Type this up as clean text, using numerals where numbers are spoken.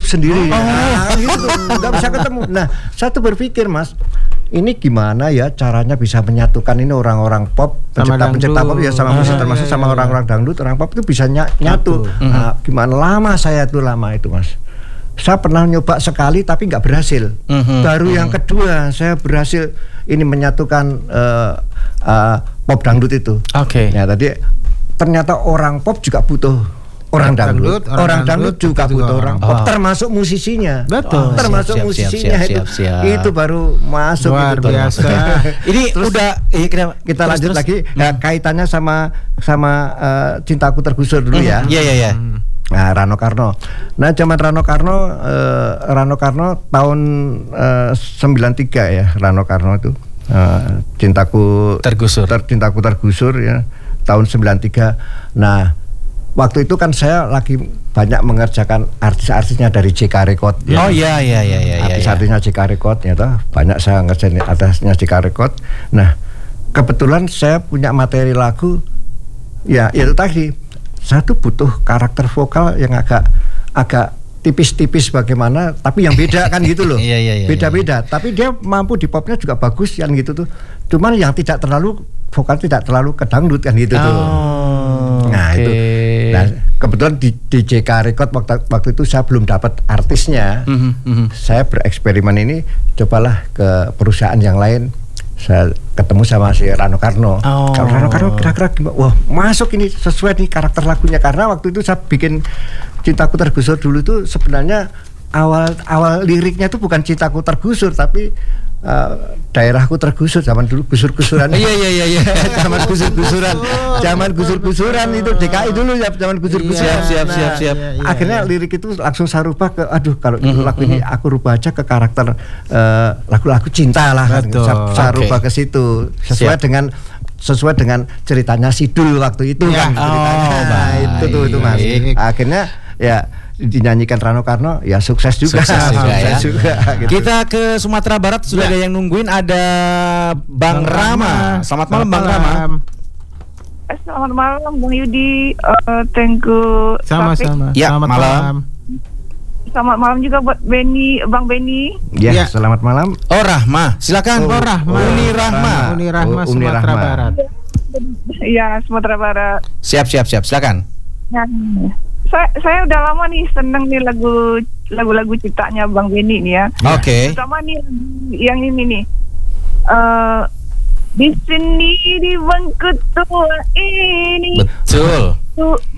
sendiri. Gitu, nggak bisa ketemu. Nah, saya tuh berpikir, Mas, ini gimana ya caranya bisa menyatukan ini orang-orang pop, pencipta pop ya sama musik, termasuk sama orang-orang dangdut, orang pop itu bisa nyatu. Nah, gimana lama itu, Mas. Saya pernah nyoba sekali tapi nggak berhasil. Baru yang kedua saya berhasil ini menyatukan pop dangdut itu. Oke. Ya tadi ternyata orang pop juga butuh orang dangdut. Orang dangdut juga butuh orang pop, termasuk musisinya. Betul. Termasuk musisinya itu. Itu baru masuk. Luar biasa. Ini terus, udah kita lanjut lagi. Nah, kaitannya sama Cintaku Tergusur dulu ya. Iya. Nah, Rano Karno. Nah, zaman Rano Karno tahun 93 ya, Rano Karno itu Cintaku Tergusur ya, tahun 93. Nah, waktu itu kan saya lagi banyak mengerjakan artis-artisnya dari JK Record. Ya. Oh iya. Artis-artisnya JK Record ya toh, banyak saya ngerjain artisnya JK Record. Nah, kebetulan saya punya materi lagu ya itu tadi. Saya tuh butuh karakter vokal yang agak tipis-tipis bagaimana, tapi yang beda kan gitu loh. Beda-beda, tapi dia mampu di popnya juga bagus kan gitu tuh. Cuman yang tidak terlalu vokal tidak terlalu ke dangdut kan gitu tuh. Nah, itu. Nah, kebetulan di JK Record waktu itu saya belum dapat artisnya. Saya bereksperimen ini, cobalah ke perusahaan yang lain. Saya ketemu sama si Rano Karno. Kalau Rano Karno kira-kira gimana? Wah, masuk ini sesuai nih karakter lagunya, karena waktu itu saya bikin Cintaku Tergusur dulu itu sebenarnya awal liriknya itu bukan Cintaku Tergusur tapi daerahku tergusur, zaman dulu gusur-gusuran. Iya. Zaman gusur-gusuran itu DKI dulu ya, zaman gusur-gusuran. Siap. Akhirnya lirik itu langsung saya rubah ke kalau itu lagu ini aku rubah aja ke karakter lagu-lagu cinta lah. Saya rubah ke situ sesuai dengan ceritanya Sidul waktu itu kan ceritanya. Itu Mas. Akhirnya ya dinyanyikan Rano Karno ya sukses juga ya. Gitu. Kita ke Sumatera Barat sudah ada yang nungguin, ada Bang Rama. Selamat malam Bang Rama. Selamat malam Bang Yudi. Thank you. Sama-sama. Ya, selamat malam. Selamat malam juga buat Bang Benny. Ya, selamat malam. Oh, Rahma, silakan. Uni Rahma, Sumatera Barat. Ya, Sumatera Barat. Siap, silakan. Ya. Saya udah lama nih seneng nih lagu-lagu ciptanya Bang Benny nih ya. Oke. Sama nih yang ini nih. Di sini di bangku tua ini. Betul.